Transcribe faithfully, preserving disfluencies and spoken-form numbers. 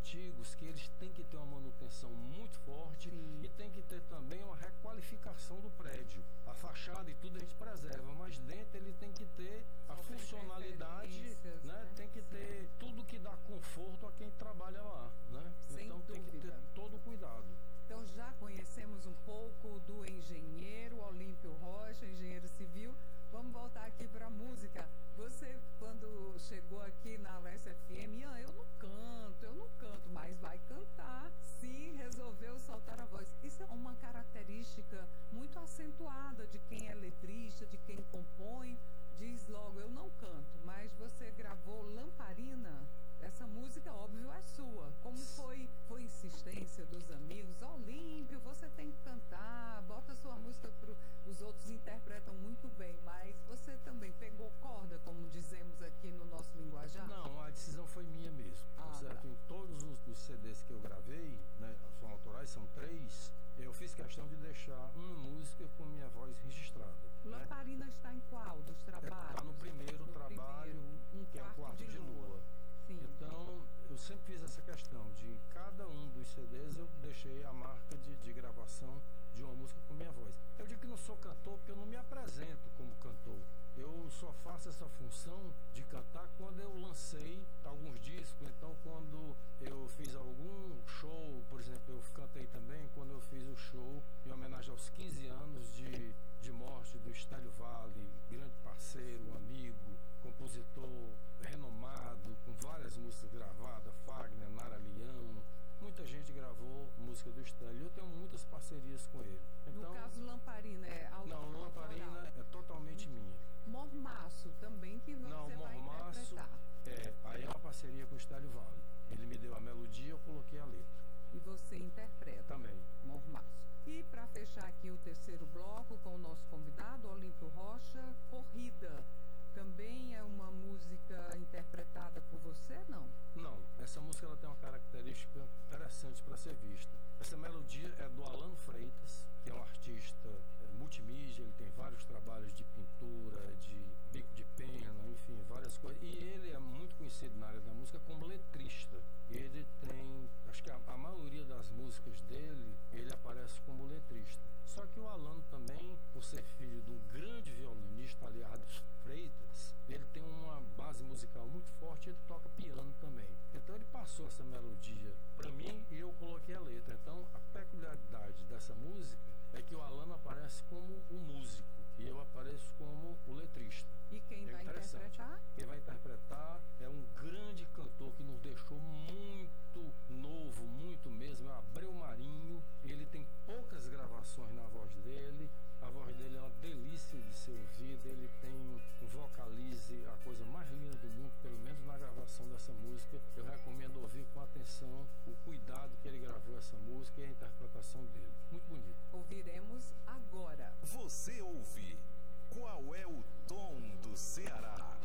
antigos que eles têm que ter uma manutenção muito forte. Sim. E tem que ter também uma requalificação do prédio. A fachada e tudo a gente preserva, mas dentro ele tem que ter a Só funcionalidade, né? né? Tem que Sim. ter tudo que dá conforto a quem trabalha lá, né? Sem então dúvida. Tem que ter todo o cuidado. Então já conhecemos um pouco do engenheiro Olímpio Rocha, engenheiro civil. Vamos voltar aqui para a música. Você, quando chegou aqui na Alessa F M, ah, eu não canto, eu não canto, mas vai cantar. Sim, resolveu soltar a voz. Isso é uma característica muito acentuada de quem é letrista, de quem compõe. Diz logo, eu não canto, mas você gravou Lamparina. Essa música, óbvio, é sua. Como foi, foi insistência dos amigos? Olímpio, você tem que cantar, bota sua música pro... Os outros interpretam muito bem, mas você também pegou corda, como dizemos aqui no nosso linguajar? Não, a decisão foi minha mesmo. Ah, certo? Tá. Em todos os, os C Ds que eu gravei, né, são autorais, são três, eu fiz questão de deixar uma música com minha voz registrada. Lamparina, né? Está em qual dos trabalhos? Está no primeiro no trabalho, primeiro, um que é o Quarto de, de Lua. Lua. Sim. Então, eu sempre fiz essa questão de em cada um dos C Ds eu deixei a marca de, de gravação de uma música com minha voz. Eu digo que não sou cantor porque eu não me apresento como cantor. Eu só faço essa função de cantar quando eu lancei alguns discos. Então, quando eu fiz algum show, por exemplo, eu cantei também quando eu fiz o show em homenagem aos quinze anos de, de morte do Estélio Vale, grande parceiro, amigo, compositor renomado, com várias músicas gravadas, Fagner, Nara Leão. Muita gente gravou música do Estélio. Eu tenho muitas parcerias com ele. Então, no caso, Lamparina é algo. Não, Lamparina é totalmente minha. Mormaço também, que você não, vai Mormaço, interpretar. É, aí é uma parceria com o Estélio Vale. Ele me deu a melodia, eu coloquei a letra. E você interpreta. Também. Mormaço. E para fechar aqui o terceiro bloco com o nosso convidado, Olímpio Rocha, Corrida. Também é uma música interpretada por você, não? Não, essa música ela tem uma característica interessante para ser vista. Essa melodia é do Alano Freitas, que é um artista é, multimídia, ele tem vários trabalhos de pintura, de bico de pena, enfim, várias coisas. E ele é muito conhecido na área da música como letrista. Ele tem, acho que a, a maioria das músicas dele, ele aparece como letrista. Só que o Alano também, por ser filho de um grande violinista, aliado Freitas, ele tem uma base musical muito forte, ele toca piano também. Então ele passou essa melodia para mim e eu coloquei a letra. Então a peculiaridade dessa música é que o Alano aparece como o músico e eu apareço como o letrista. E quem é vai interpretar? Quem vai interpretar é um grande cantor que nos deixou muito novo, muito mesmo, é o Abreu Marinho. Ele tem poucas gravações na voz dele. A voz dele é uma delícia de ser ouvida. Ele tem um vocalize, a coisa mais linda do mundo, pelo menos na gravação dessa música. Eu recomendo ouvir com atenção o cuidado que ele gravou essa música e a interpretação dele. Muito bonito. Ouviremos agora. Você ouve Qual é o Tom do Ceará?